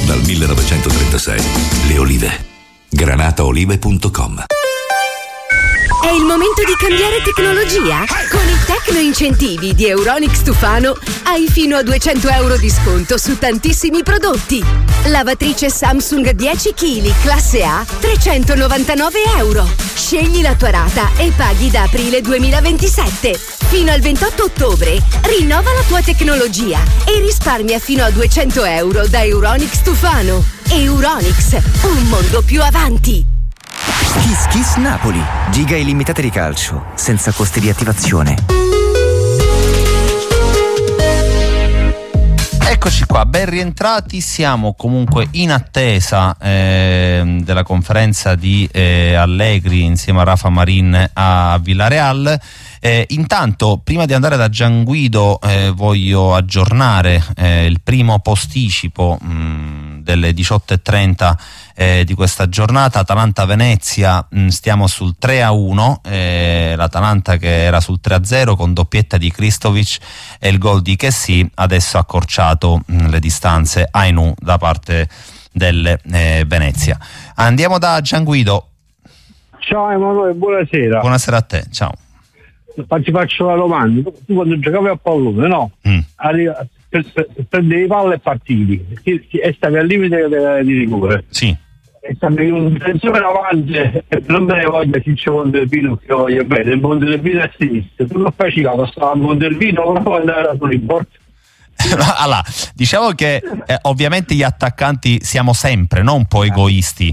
Dal 1936, le olive. granataolive.com. È il momento di cambiare tecnologia? Con i Tecno Incentivi di Euronics Tufano hai fino a 200 euro di sconto su tantissimi prodotti. Lavatrice Samsung 10 kg classe A, 399 euro. Scegli la tua rata e paghi da aprile 2027. Fino al 28 ottobre rinnova la tua tecnologia e risparmia fino a 200 euro da Euronics Tufano. Euronics, un mondo più avanti. Kiss Kiss Napoli. Giga illimitate di calcio, senza costi di attivazione. Eccoci qua, ben rientrati. Siamo comunque in attesa della conferenza di Allegri insieme a Rafa Marin a Villareal. Intanto, prima di andare da Gianguido, voglio aggiornare il primo posticipo delle 18:30 di questa giornata. Atalanta-Venezia, stiamo sul 3-1, l'Atalanta che era sul 3-0 con doppietta di Kristovic e il gol di Chessy adesso ha accorciato le distanze Ainu da parte del Venezia. Andiamo da Gianguido. Ciao Emanuele, buonasera. Buonasera a te, ciao. Ti faccio la domanda. Tu quando giocavi a pallone, no? Prendevi palle e partivi e stavi al limite di rigore. Sì. E stavi in un difensore davanti e non me ne voglia Ciccio Mondelvino che voglio bene, il Mondelvino a sinistra. Tu non fai cicato, stava a Mondelvino, ora puoi andare solo in porta. Allora, diciamo che ovviamente gli attaccanti siamo sempre, no? Un po' egoisti.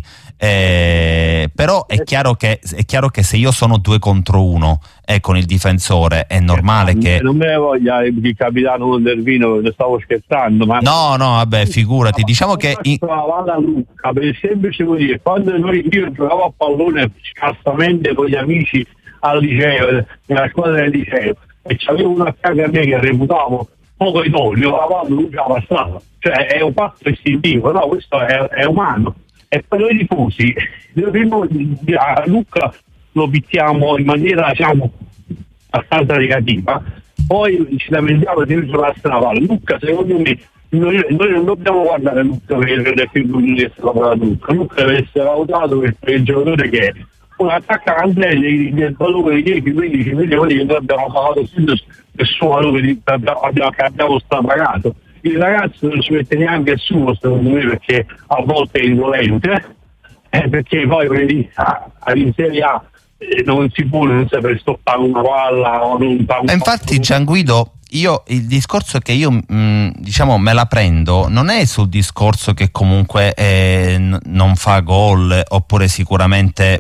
Però è chiaro che se io sono 2 contro 1 con il difensore è normale che non me ne voglia il capitano Mondelvino, ne stavo scherzando, ma no vabbè, figurati, diciamo che Luca, per il semplice motivo, quando io giocavo a pallone scarsamente con gli amici al liceo, nella squadra del liceo, e c'avevo una fianco a me che reputavo poco idoneo, la palla lui la passava, cioè è un fatto istintivo, no, questo è umano. E poi noi tifosi, a Lucca lo pittiamo in maniera, diciamo, abbastanza negativa, poi ci lamentiamo di la strada. Lucca, secondo me, noi non dobbiamo guardare Lucca per le figure che sta Lucca. Lucca deve essere valutato per il giocatore che è un attaccante del valore di 10-15 milioni che noi abbiamo pagato per suo valore che abbiamo strapagato. Il ragazzo non ci mette neanche il suo, secondo me, perché a volte è indolente, perché poi in Serie A non si può non saper stoppare una palla o non fare. Infatti Gianguido, il discorso che io diciamo me la prendo non è sul discorso che comunque non fa gol, oppure sicuramente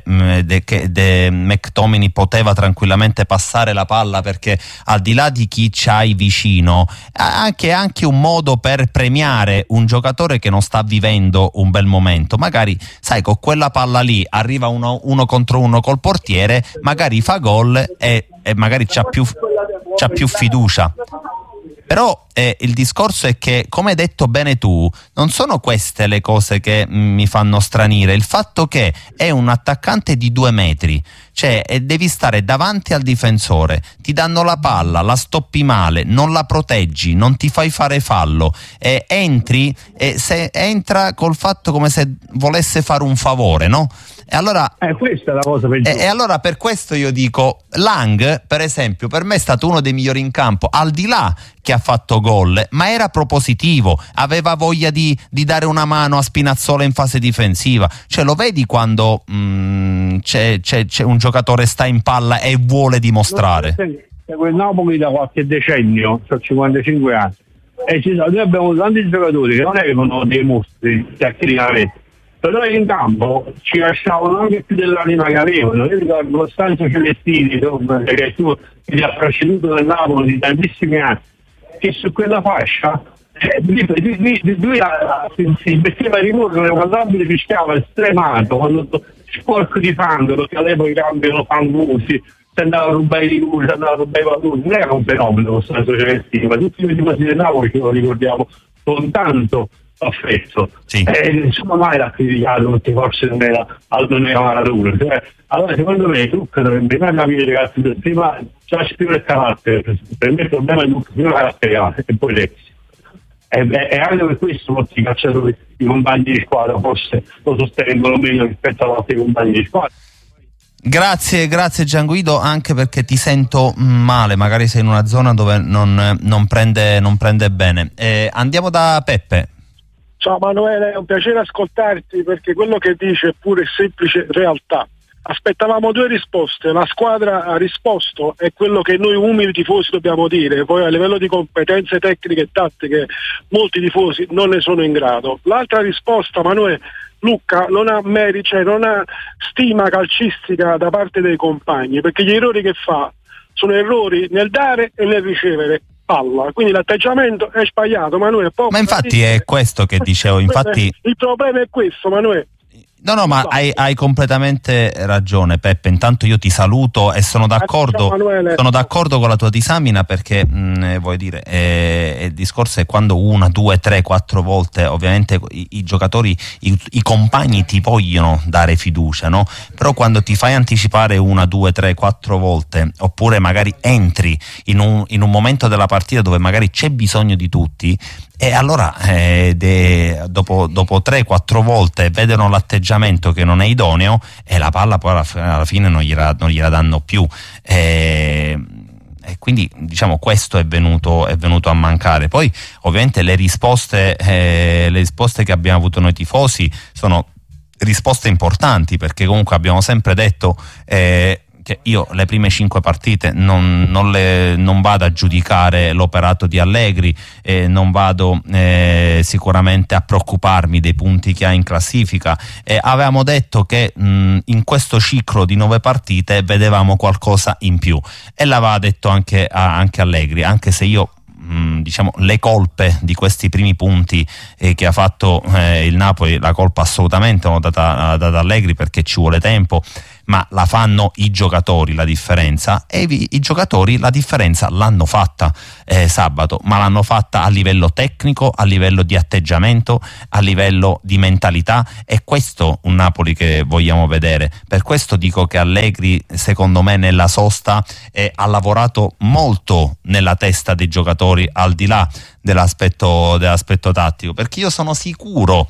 McTominay poteva tranquillamente passare la palla, perché al di là di chi c'hai vicino anche un modo per premiare un giocatore che non sta vivendo un bel momento. Magari sai, con quella palla lì arriva uno contro uno col portiere, magari fa gol e magari c'ha più fiducia. Però il discorso è che, come hai detto bene tu, non sono queste le cose che mi fanno stranire. Il fatto che è un attaccante di 2 metri, cioè devi stare davanti al difensore, ti danno la palla, la stoppi male, non la proteggi, non ti fai fare fallo, entri e entra col fatto come se volesse fare un favore, no? E allora questa è la cosa peggiore. E allora per questo io dico, Lang per esempio per me è stato uno dei migliori in campo, al di là che ha fatto gol, ma era propositivo, aveva voglia di dare una mano a Spinazzola in fase difensiva. Cioè, lo vedi quando c'è un giocatore sta in palla e vuole dimostrare. Quel Napoli da qualche decennio, sono 55 anni, e noi abbiamo tanti giocatori che non avevano dei mostri tecnicamente, però in campo ci lasciavano anche più dell'anima che avevano. Io ricordo Costanzo Celestini, che tu ti ha preceduto nel Napoli di tantissimi anni, che su quella fascia lui si metteva a ricorrere quando l'arbitro fischiava stremato, quando sporco di fango, perché all'epoca i campi erano fangosi, si andava a rubare i rigori, si andava a rubare i palloni. Non era un fenomeno Costanzo Celestini, ma tutti i tifosi del Napoli ce lo ricordiamo con tanto affetto. Sì. Insomma, mai l'ha criticato perché forse non era maratona. Allora secondo me Lucca dovrebbe capire, ragazzi, prima già più il carattere. Per me il problema è Lucca, prima caratteriale e poi Lexi. e anche per questo molti calciatori, i compagni di squadra forse lo sostengono meglio rispetto ad altri compagni di squadra. Grazie Gianguido, anche perché ti sento male, magari sei in una zona dove non prende bene. Andiamo da Peppe. Ciao Manuele, è un piacere ascoltarti, perché quello che dice è pure semplice realtà. Aspettavamo 2 risposte, la squadra ha risposto, è quello che noi umili tifosi dobbiamo dire, poi a livello di competenze tecniche e tattiche molti tifosi non ne sono in grado. L'altra risposta, Manuele, Lucca non ha non ha stima calcistica da parte dei compagni, perché gli errori che fa sono errori nel dare e nel ricevere palla, quindi l'atteggiamento è sbagliato, Manuele. Ma infatti è questo che dicevo, infatti il problema è questo, Manuele. No, ma hai completamente ragione, Peppe. Intanto io ti saluto e sono d'accordo con la tua disamina, perché voglio dire, il discorso è quando 1, 2, 3, 4 volte ovviamente i giocatori, i compagni ti vogliono dare fiducia, no? Però quando ti fai anticipare 1, 2, 3, 4 volte, oppure magari entri in un momento della partita dove magari c'è bisogno di tutti, e allora dopo 3-4 volte vedono l'atteggiamento che non è idoneo e la palla poi alla fine non gliela danno più, e quindi diciamo questo è venuto a mancare. Poi ovviamente le risposte che abbiamo avuto noi tifosi sono risposte importanti, perché comunque abbiamo sempre detto che io le prime 5 partite non vado a giudicare l'operato di Allegri, non vado sicuramente a preoccuparmi dei punti che ha in classifica. Avevamo detto che in questo ciclo di 9 partite vedevamo qualcosa in più, e l'aveva detto anche Allegri, anche se io diciamo le colpe di questi primi punti che ha fatto il Napoli, la colpa assolutamente l'ho data ad Allegri, perché ci vuole tempo, ma la fanno i giocatori la differenza, e i giocatori la differenza l'hanno fatta sabato, ma l'hanno fatta a livello tecnico, a livello di atteggiamento, a livello di mentalità. È questo un Napoli che vogliamo vedere. Per questo dico che Allegri, secondo me, nella sosta ha lavorato molto nella testa dei giocatori, al di là dell'aspetto tattico, perché io sono sicuro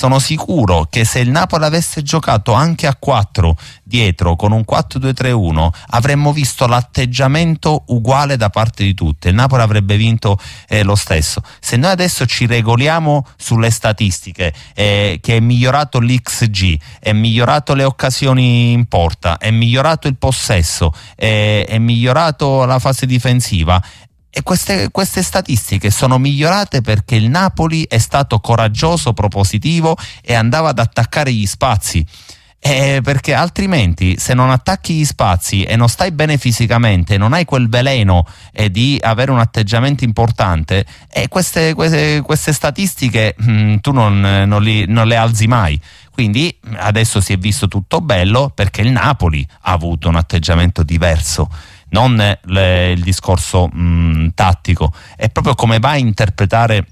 che se il Napoli avesse giocato anche a 4 dietro con un 4-2-3-1 avremmo visto l'atteggiamento uguale da parte di tutti, il Napoli avrebbe vinto lo stesso. Se noi adesso ci regoliamo sulle statistiche, che è migliorato l'XG, è migliorato le occasioni in porta, è migliorato il possesso, è migliorato la fase difensiva, e queste statistiche sono migliorate perché il Napoli è stato coraggioso, propositivo e andava ad attaccare gli spazi. Perché altrimenti, se non attacchi gli spazi e non stai bene fisicamente, non hai quel veleno di avere un atteggiamento importante, queste statistiche tu non le alzi mai. Quindi adesso si è visto tutto bello perché il Napoli ha avuto un atteggiamento diverso, non il discorso tattico, è proprio come va a interpretare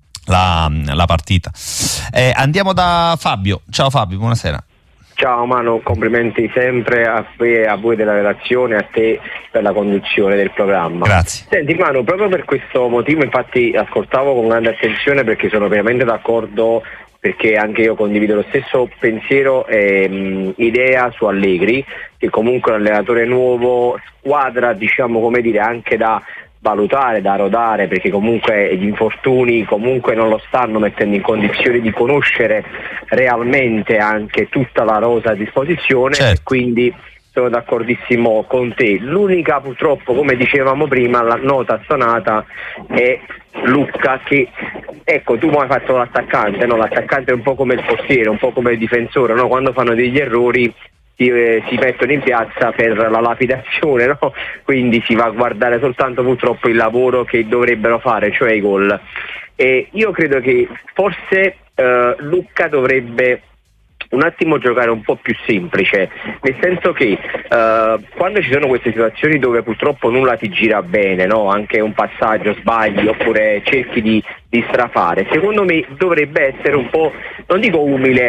la partita. Andiamo da Fabio. Ciao Fabio, buonasera. Ciao Manu, complimenti sempre a voi della redazione, a te per la conduzione del programma. Grazie. Senti Manu, proprio per questo motivo infatti ascoltavo con grande attenzione, perché sono veramente d'accordo, perché anche io condivido lo stesso pensiero e idea su Allegri, che comunque è un allenatore nuovo, squadra diciamo come dire anche da valutare, da rodare, perché comunque gli infortuni comunque non lo stanno mettendo in condizioni di conoscere realmente anche tutta la rosa a disposizione, certo. E quindi sono d'accordissimo con te. L'unica purtroppo, come dicevamo prima, la nota stonata è Lucca, che ecco, tu hai fatto l'attaccante, no? L'attaccante è un po' come il portiere, un po' come il difensore, no? Quando fanno degli errori si mettono in piazza per la lapidazione, no? Quindi si va a guardare soltanto purtroppo il lavoro che dovrebbero fare, cioè i gol. E io credo che forse Lucca dovrebbe un attimo giocare un po' più semplice, nel senso che quando ci sono queste situazioni dove purtroppo nulla ti gira bene, no? Anche un passaggio sbagli oppure cerchi di strafare, secondo me dovrebbe essere un po', non dico umile,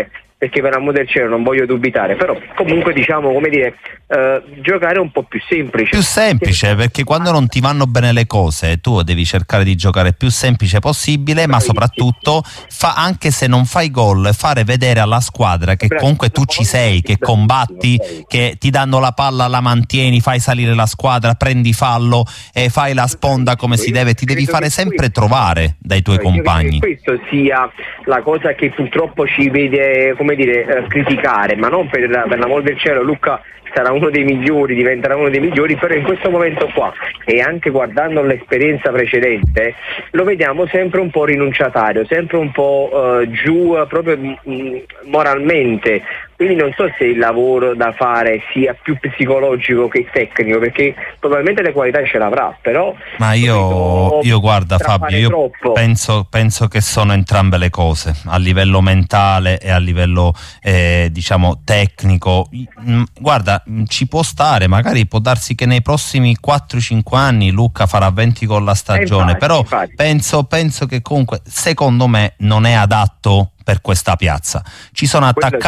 perché per l'amor del cielo non voglio dubitare, però comunque diciamo, come dire, giocare un po' più semplice. Più semplice, perché quando non ti vanno bene le cose tu devi cercare di giocare più semplice possibile, ma soprattutto anche se non fai gol, fare vedere alla squadra che comunque tu ci sei, che combatti, che ti danno la palla, la mantieni, fai salire la squadra, prendi fallo e fai la sponda come si deve, ti devi fare sempre trovare dai tuoi compagni. Questo sia la cosa che purtroppo ci vede, come dire, criticare, ma non per l'amor del cielo. Luca sarà uno dei migliori, diventerà uno dei migliori, però in questo momento qua, e anche guardando l'esperienza precedente, lo vediamo sempre un po' rinunciatario, sempre un po' giù proprio moralmente. Quindi non so se il lavoro da fare sia più psicologico che tecnico, perché probabilmente le qualità ce l'avrà, però... Ma io guarda Fabio, io penso che sono entrambe le cose, a livello mentale e a livello diciamo tecnico. Guarda, ci può stare, magari può darsi che nei prossimi 4-5 anni Luca farà 20 gol la stagione, però penso che comunque, secondo me, non è adatto per questa piazza. Ci sono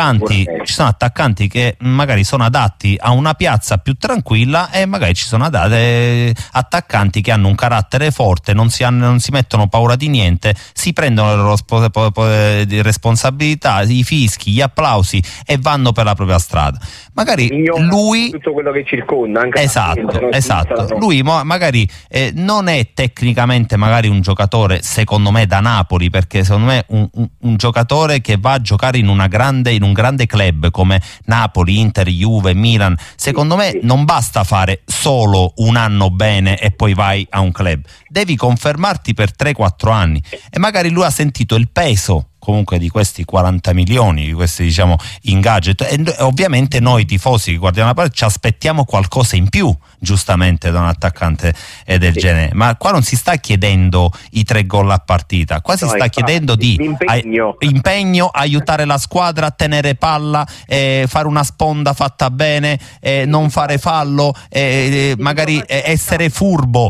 attaccanti che magari sono adatti a una piazza più tranquilla, e magari ci sono attaccanti che hanno un carattere forte, non si mettono paura di niente, si prendono le loro responsabilità, i fischi, gli applausi, e vanno per la propria strada. Magari lui, tutto quello che circonda, anche esatto. Lui magari non è tecnicamente magari un giocatore, secondo me, da Napoli, perché secondo me un giocatore che va a giocare in un grande club come Napoli, Inter, Juve, Milan, secondo me non basta fare solo un anno bene e poi vai a un club, devi confermarti per 3-4 anni, e magari lui ha sentito il peso comunque di questi 40 milioni, di questi, diciamo, in gadget, e ovviamente noi tifosi che guardiamo la partita ci aspettiamo qualcosa in più, giustamente, da un attaccante del genere, ma qua non si sta chiedendo i 3 gol a partita, qua si sta chiedendo di impegno, aiutare la squadra, tenere palla, fare una sponda fatta bene, non fare fallo, magari essere furbo.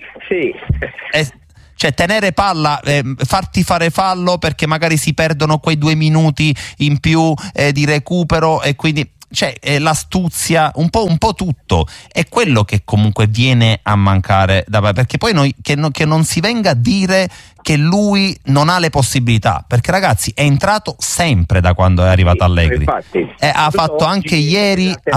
Cioè tenere palla, farti fare fallo perché magari si perdono quei 2 minuti in più di recupero, e quindi l'astuzia, un po' tutto è quello che comunque viene a mancare perché poi che non si venga a dire che lui non ha le possibilità, perché ragazzi è entrato sempre da quando è arrivato Allegri, ha fatto anche ieri, ha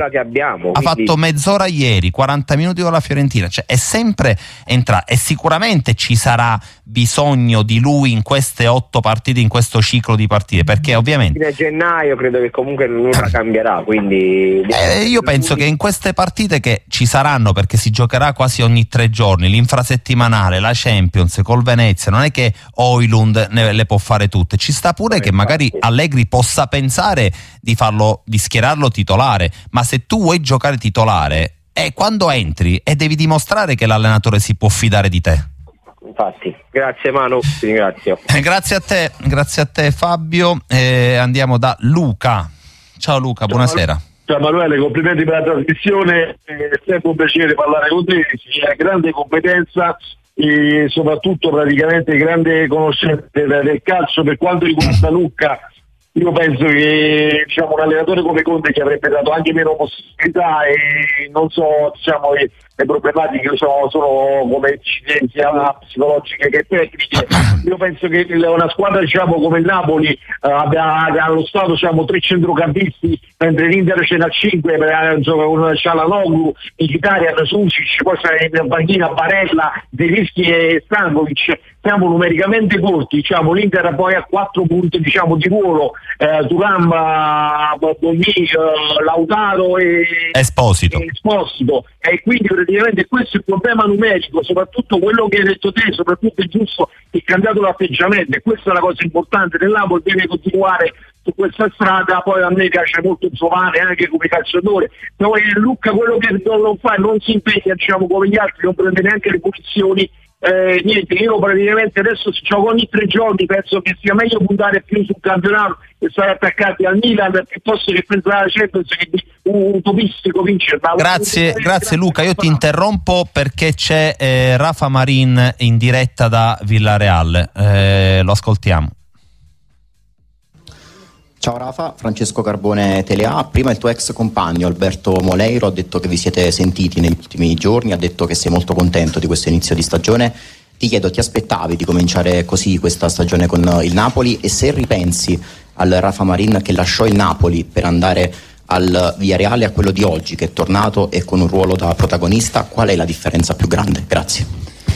fatto mezz'ora ieri, 40 minuti con la Fiorentina, cioè è sempre entrato, e sicuramente ci sarà bisogno di lui in queste 8 partite, in questo ciclo di partite, perché ovviamente fino a gennaio credo che comunque nulla cambierà, quindi io penso che in queste partite che ci saranno, perché si giocherà quasi ogni 3 giorni, l'infrasettimanale, la Champions col Venezia, non è che Højlund le può fare tutte, ci sta pure che magari Allegri possa pensare di schierarlo titolare, ma se tu vuoi giocare titolare quando entri devi dimostrare che l'allenatore si può fidare di te. Infatti, grazie Manu, ti ringrazio. Grazie a te Fabio. Andiamo da Luca. Ciao Luca, buonasera. Ciao Emanuele, complimenti per la trasmissione, è sempre un piacere parlare con te, hai grande competenza e soprattutto praticamente grande conoscenza del calcio. Per quanto riguarda Luca, io penso che un allenatore come Conte ci avrebbe dato anche meno possibilità, e non so, le problematiche sono come incidenze psicologiche che tecniche. Io penso che una squadra come il Napoli abbia allo stato 3 centrocampisti, mentre l'Inter ce n'ha 5, uno c'ha la Noglu, Mkhitaryan, Sucic, poi c'è in panchina Barella, Zelinski e Stankovic. Siamo numericamente corti, l'Inter poi ha 4 punti di ruolo, Thuram, Bonni, Lautaro e Esposito, e quindi praticamente questo è il problema numerico, soprattutto quello che hai detto te, soprattutto è giusto che è cambiato l'atteggiamento, e questa è la cosa importante. Del Napoli deve continuare su questa strada. Poi a me piace molto Giovane anche come calciatore, poi Luca quello che non fa, non si impegna come gli altri, non prende neanche le punizioni. Niente, io praticamente adesso si gioca ogni 3 giorni, penso che sia meglio puntare più sul campionato e stare attaccati al Milan piuttosto che pensare alla Champions, che di utopistico vincerla. Grazie Luca, io ti interrompo perché c'è Rafa Marin in diretta da Villareal, lo ascoltiamo. Ciao Rafa, Francesco Carbone Telea. Prima il tuo ex compagno Alberto Moleiro ha detto che vi siete sentiti negli ultimi giorni, ha detto che sei molto contento di questo inizio di stagione. Ti chiedo, ti aspettavi di cominciare così questa stagione con il Napoli, e se ripensi al Rafa Marin che lasciò il Napoli per andare al Villarreal, a quello di oggi che è tornato e con un ruolo da protagonista, qual è la differenza più grande? Grazie.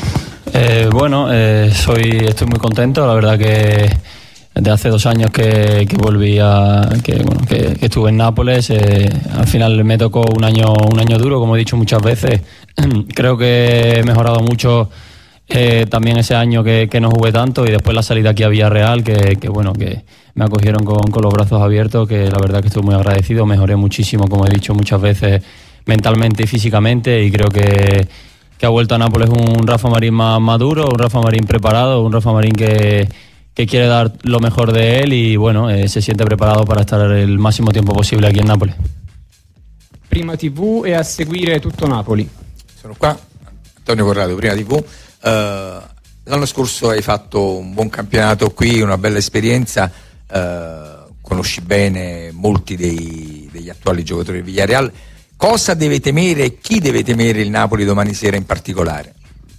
Estoy muy contento, la verdad que de hace 2 años que volví que estuve en Nápoles, al final me tocó un año duro, como he dicho muchas veces. Creo que he mejorado mucho también ese año que no jugué tanto, y después la salida aquí a Villarreal, que me acogieron con los brazos abiertos, que la verdad que estoy muy agradecido. Mejoré muchísimo, como he dicho muchas veces, mentalmente y físicamente, y creo que ha vuelto a Nápoles un Rafa Marín más maduro, un Rafa Marín preparado, un Rafa Marín que quiere dar lo mejor de él, y se siente preparado para estar el máximo tiempo posible aquí en Nápoles. Prima TV e a seguire tutto Napoli. Sono qua, Antonio Corrado, Prima TV. L'anno scorso hai fatto un buon campionato qui, una bella esperienza, conosci bene molti degli attuali giocatori del Villarreal. Cosa deve temere e chi deve temere il Napoli domani sera in particolare?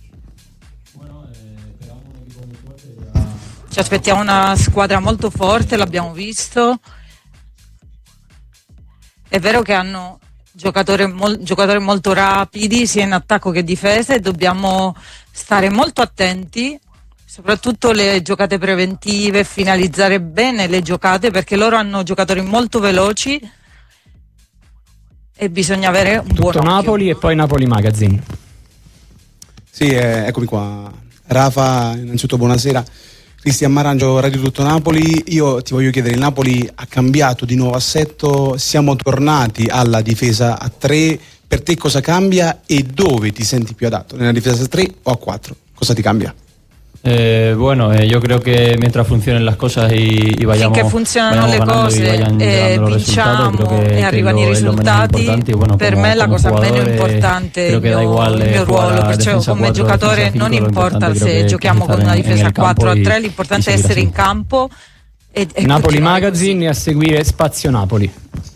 Ci aspettiamo una squadra molto forte, l'abbiamo visto. È vero che hanno giocatori molto rapidi sia in attacco che difesa, e dobbiamo stare molto attenti, soprattutto le giocate preventive, finalizzare bene le giocate, perché loro hanno giocatori molto veloci e bisogna avere un buon occhio. Napoli e poi Napoli Magazine. Sì, eccomi qua. Rafa, innanzitutto buonasera. Cristian Marangio, Radio Tutto Napoli. Io ti voglio chiedere, il Napoli ha cambiato di nuovo assetto, siamo tornati alla difesa a 3, per te cosa cambia e dove ti senti più adatto, nella difesa a 3 o a 4? Cosa ti cambia? Yo creo que mientras funcionen las cosas y vayamos, finché funzionano le ganando cose, vinciamo e arrivano i risultati, per me la cosa meno importante è il mio ruolo, perciò come giocatore non importa se giochiamo con una difesa a 4 o a 3, l'importante è essere in campo e Napoli Magazine e a seguire Spazio Napoli.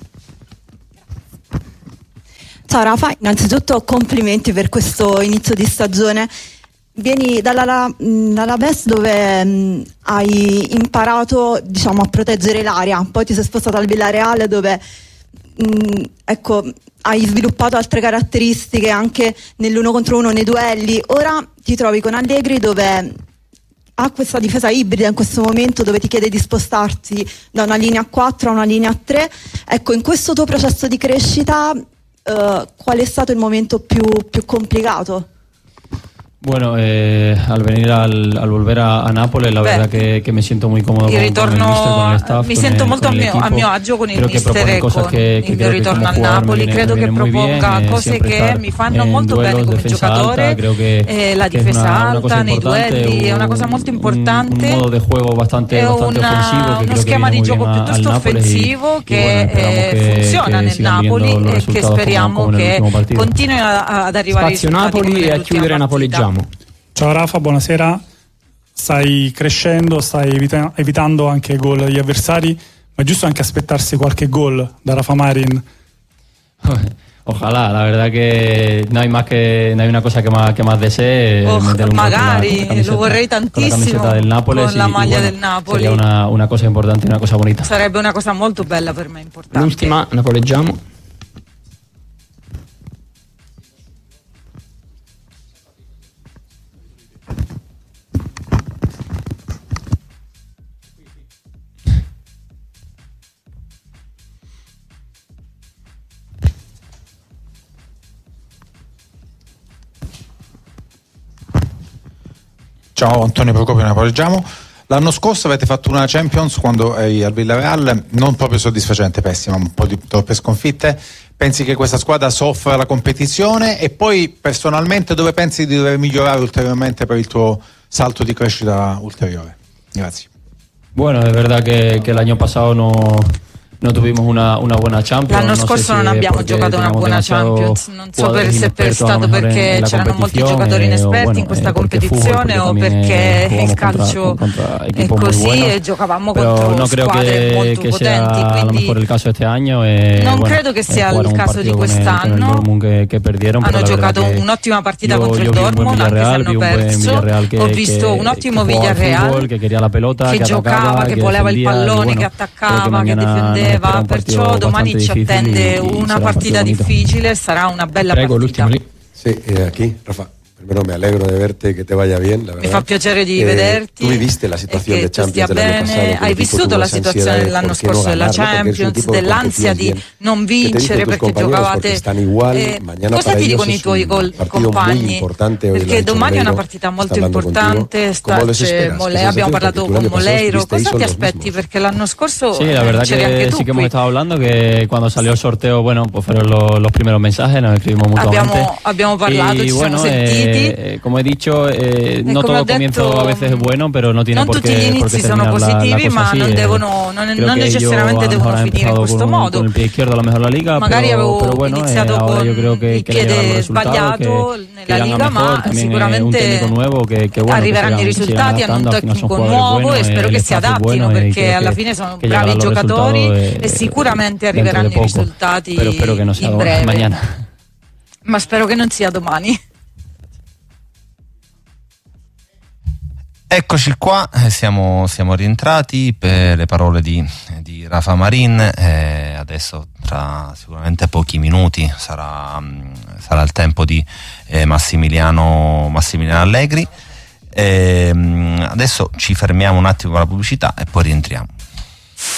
Ciao Rafa, innanzitutto complimenti per questo inizio di stagione. Vieni dall'Alaves, dove hai imparato, a proteggere l'area, poi ti sei spostato al Villarreal, dove hai sviluppato altre caratteristiche anche nell'1 contro 1 nei duelli. Ora ti trovi con Allegri, dove ha questa difesa ibrida in questo momento, dove ti chiede di spostarti da una linea a 4 a una linea a 3. In questo tuo processo di crescita qual è stato il momento più complicato? Al venir al volver a Nápoles, la verdad que me siento muy cómodo con el mister, con el staff, mi sento molto a mio agio con il mister e con il mio ritorno al Napoli. Credo che proponga cose che mi fanno molto bene come giocatore, la difesa alta nei duelli è una cosa molto importante, un modo de juego bastante offensivo, uno schema di gioco piuttosto offensivo che funziona nel Napoli e che speriamo che continui ad arrivare ai risultati. Spazio Napoli e a chiudere Napoleggiamo. Ciao Rafa, buonasera. Stai crescendo, stai evitando anche gol agli avversari, ma è giusto anche aspettarsi qualche gol da Rafa Marin? Ojalá, la verdad que no hay una cosa que más desee. Magari, lo vorrei tantissimo con la maglia del Napoli. Sería una cosa importante, una cosa bonita. Sarebbe una cosa molto bella per me, importante. L'ultima, Napoleggiamo. Ciao, Antonio Procopio, Napoleggiamo. L'anno scorso avete fatto una Champions quando eri al Villarreal, non proprio soddisfacente, pessima, un po' di troppe sconfitte. Pensi che questa squadra soffra la competizione? E poi personalmente dove pensi di dover migliorare ulteriormente per il tuo salto di crescita ulteriore? Grazie. Es verdad que el año pasado no no tuvimos una buena Champions. L'anno scorso non abbiamo giocato una buona Champions, non so se è stato perché c'erano molti giocatori inesperti in questa competizione o perché il calcio è così e giocavamo contro squadre molto potenti, quindi non credo che sia il caso di quest'anno. Hanno giocato un'ottima partita contro il Dortmund, anche se hanno perso. Ho visto un ottimo Villarreal che giocava, che voleva il pallone, che attaccava, che difendeva, perciò domani ci attende una partita difficile, sarà una bella partita. Sí, aquí, Rafa. Primero me alegro de verte, que te vaya bien, la verdad. Mi fa piacere di vederti. Tu viviste la situazione del Champions dell'anno passato. Hai vissuto la situazione dell'anno scorso della Champions, dell'ansia di non vincere perché giocavate. Cosa ti dicono i tuoi compagni? Perché domani è una partita molto importante. Abbiamo parlato con Moleiro. Cosa ti aspetti? Perché l'anno scorso sí, la verdad que sí que hemos estado hablando, que cuando salió el sorteo, bueno, pues fueron los primeros mensajes, nos escribimos mutuamente. Abbiamo parlato, ci siamo sentiti. Come he dicho, no todo comienzo a veces es bueno, pero no tiene por qué terminar la cosa así. Non tutti gli inizi sono positivi, ma non necessariamente devono finire in questo modo. Con il piede izquierdo a lo mejor la Liga, magari avevo iniziato con il piede sbagliato nella Liga, ma sicuramente arriveranno i risultati, hanno un tecnico nuovo e spero che si adattino, perché alla fine sono bravi giocatori e sicuramente arriveranno i risultati in breve. Ma spero che non sia domani. Eccoci qua, siamo rientrati per le parole di Rafa Marin. Adesso tra sicuramente pochi minuti sarà il tempo di Massimiliano Allegri. Adesso ci fermiamo un attimo con la pubblicità e poi rientriamo.